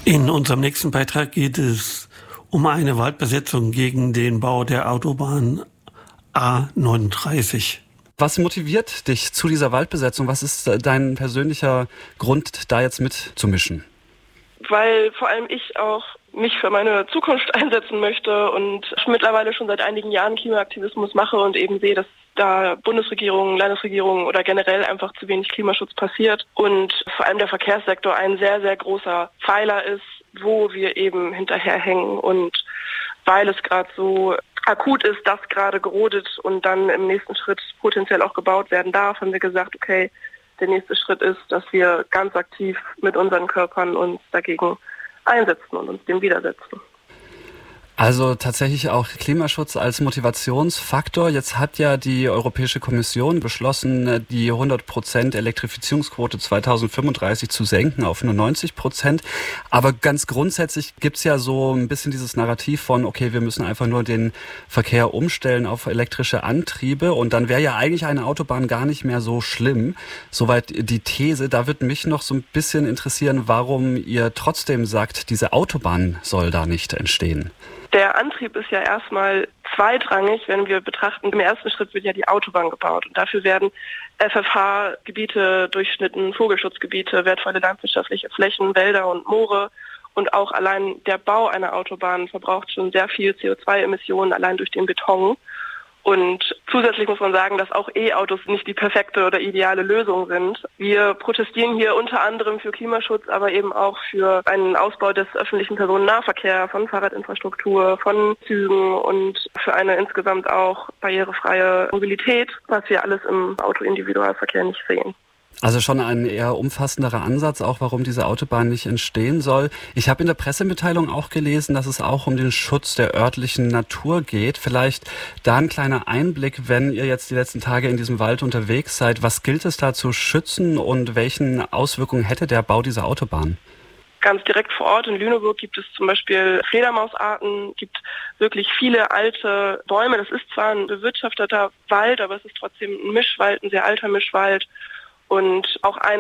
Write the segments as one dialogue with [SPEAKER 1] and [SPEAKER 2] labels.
[SPEAKER 1] In unserem nächsten Beitrag geht es um eine Waldbesetzung gegen den Bau der Autobahn A39.
[SPEAKER 2] Was motiviert dich zu dieser Waldbesetzung? Was ist dein persönlicher Grund, da jetzt mitzumischen?
[SPEAKER 3] Weil vor allem ich auch mich für meine Zukunft einsetzen möchte und mittlerweile schon seit einigen Jahren Klimaaktivismus mache und eben sehe, dass da Bundesregierungen, Landesregierungen oder generell einfach zu wenig Klimaschutz passiert und vor allem der Verkehrssektor ein sehr, sehr großer Pfeiler ist, wo wir eben hinterherhängen. Und weil es gerade so akut ist, dass gerade gerodet und dann im nächsten Schritt potenziell auch gebaut werden darf, haben wir gesagt, okay, der nächste Schritt ist, dass wir ganz aktiv mit unseren Körpern uns dagegen einsetzen und uns dem widersetzen.
[SPEAKER 2] Also tatsächlich auch Klimaschutz als Motivationsfaktor. Jetzt hat ja die Europäische Kommission beschlossen, die 100% Elektrifizierungsquote 2035 zu senken auf nur 90%. Aber ganz grundsätzlich gibt's ja so ein bisschen dieses Narrativ von, okay, wir müssen einfach nur den Verkehr umstellen auf elektrische Antriebe und dann wäre ja eigentlich eine Autobahn gar nicht mehr so schlimm. Soweit die These. Da würde mich noch so ein bisschen interessieren, warum ihr trotzdem sagt, diese Autobahn soll da nicht entstehen.
[SPEAKER 3] Der Antrieb ist ja erstmal zweitrangig, wenn wir betrachten, im ersten Schritt wird ja die Autobahn gebaut und dafür werden FFH-Gebiete durchschnitten, Vogelschutzgebiete, wertvolle landwirtschaftliche Flächen, Wälder und Moore und auch allein der Bau einer Autobahn verbraucht schon sehr viel CO2-Emissionen allein durch den Beton. Und zusätzlich muss man sagen, dass auch E-Autos nicht die perfekte oder ideale Lösung sind. Wir protestieren hier unter anderem für Klimaschutz, aber eben auch für einen Ausbau des öffentlichen Personennahverkehrs, von Fahrradinfrastruktur, von Zügen und für eine insgesamt auch barrierefreie Mobilität, was wir alles im Autoindividualverkehr nicht sehen.
[SPEAKER 2] Also schon ein eher umfassenderer Ansatz, auch warum diese Autobahn nicht entstehen soll. Ich habe in der Pressemitteilung auch gelesen, dass es auch um den Schutz der örtlichen Natur geht. Vielleicht da ein kleiner Einblick, wenn ihr jetzt die letzten Tage in diesem Wald unterwegs seid. Was gilt es da zu schützen und welchen Auswirkungen hätte der Bau dieser Autobahn?
[SPEAKER 3] Ganz direkt vor Ort in Lüneburg gibt es zum Beispiel Fledermausarten, gibt wirklich viele alte Bäume. Das ist zwar ein bewirtschafteter Wald, aber es ist trotzdem ein Mischwald, ein sehr alter Mischwald. Und auch ein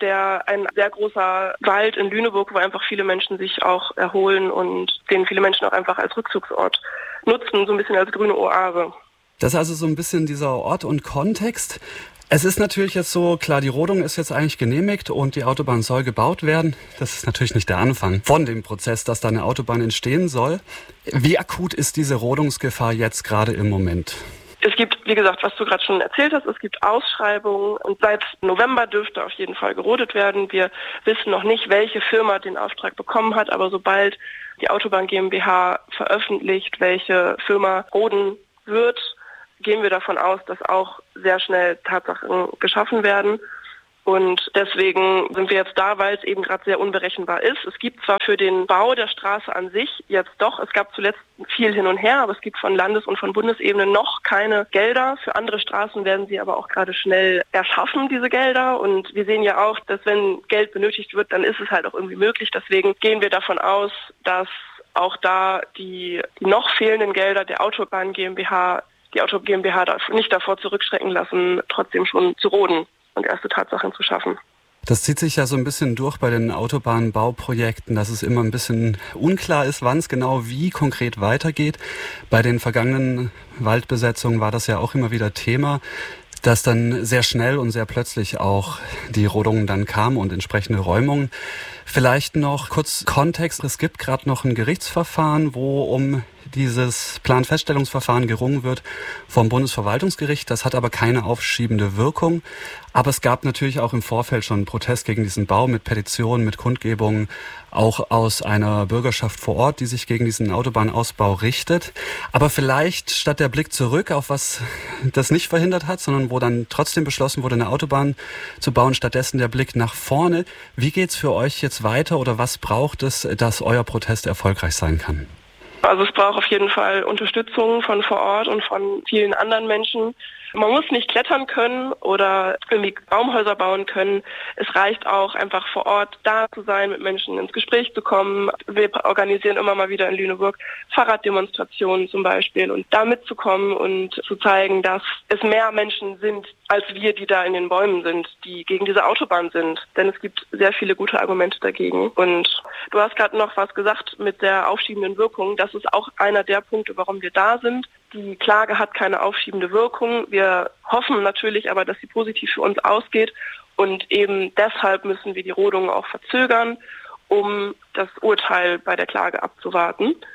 [SPEAKER 3] sehr großer Wald in Lüneburg, wo einfach viele Menschen sich auch erholen und den viele Menschen auch einfach als Rückzugsort nutzen, so ein bisschen als grüne Oase.
[SPEAKER 2] Das ist also so ein bisschen dieser Ort und Kontext. Es ist natürlich jetzt so, klar, die Rodung ist jetzt eigentlich genehmigt und die Autobahn soll gebaut werden. Das ist natürlich nicht der Anfang von dem Prozess, dass da eine Autobahn entstehen soll. Wie akut ist diese Rodungsgefahr jetzt gerade im Moment?
[SPEAKER 3] Es gibt, wie gesagt, was du gerade schon erzählt hast, es gibt Ausschreibungen und seit November dürfte auf jeden Fall gerodet werden. Wir wissen noch nicht, welche Firma den Auftrag bekommen hat, aber sobald die Autobahn GmbH veröffentlicht, welche Firma roden wird, gehen wir davon aus, dass auch sehr schnell Tatsachen geschaffen werden. Und deswegen sind wir jetzt da, weil es eben gerade sehr unberechenbar ist. Es gibt zwar für den Bau der Straße an sich jetzt doch, es gab zuletzt viel hin und her, aber es gibt von Landes- und von Bundesebene noch keine Gelder. Für andere Straßen werden sie aber auch gerade schnell erschaffen, diese Gelder. Und wir sehen ja auch, dass wenn Geld benötigt wird, dann ist es halt auch irgendwie möglich. Deswegen gehen wir davon aus, dass auch da die noch fehlenden Gelder der Autobahn GmbH, die Auto GmbH darf nicht davor zurückschrecken lassen, trotzdem schon zu roden und erste Tatsachen zu schaffen.
[SPEAKER 2] Das zieht sich ja so ein bisschen durch bei den Autobahnbauprojekten, dass es immer ein bisschen unklar ist, wann es genau wie konkret weitergeht. Bei den vergangenen Waldbesetzungen war das ja auch immer wieder Thema, dass dann sehr schnell und sehr plötzlich auch die Rodungen dann kamen und entsprechende Räumungen. Vielleicht noch kurz Kontext. Es gibt gerade noch ein Gerichtsverfahren, wo um dieses Planfeststellungsverfahren gerungen wird vom Bundesverwaltungsgericht. Das hat aber keine aufschiebende Wirkung. Aber es gab natürlich auch im Vorfeld schon einen Protest gegen diesen Bau mit Petitionen, mit Kundgebungen, auch aus einer Bürgerschaft vor Ort, die sich gegen diesen Autobahnausbau richtet. Aber vielleicht statt der Blick zurück auf was das nicht verhindert hat, sondern wo dann trotzdem beschlossen wurde, eine Autobahn zu bauen, stattdessen der Blick nach vorne. Wie geht's für euch jetzt weiter oder was braucht es, dass euer Protest erfolgreich sein kann?
[SPEAKER 3] Also es braucht auf jeden Fall Unterstützung von vor Ort und von vielen anderen Menschen. Man muss nicht klettern können oder irgendwie Baumhäuser bauen können. Es reicht auch einfach vor Ort da zu sein, mit Menschen ins Gespräch zu kommen. Wir organisieren immer mal wieder in Lüneburg Fahrraddemonstrationen zum Beispiel und da mitzukommen und zu zeigen, dass es mehr Menschen sind als wir, die da in den Bäumen sind, die gegen diese Autobahn sind. Denn es gibt sehr viele gute Argumente dagegen. Und du hast gerade noch was gesagt mit der aufschiebenden Wirkung. Das ist auch einer der Punkte, warum wir da sind. Die Klage hat keine aufschiebende Wirkung. Wir hoffen natürlich aber, dass sie positiv für uns ausgeht. Und eben deshalb müssen wir die Rodung auch verzögern, um das Urteil bei der Klage abzuwarten.